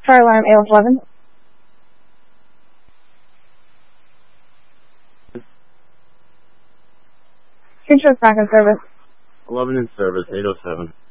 Fire alarm ALS 11. Future back in service. 11 in service, 807.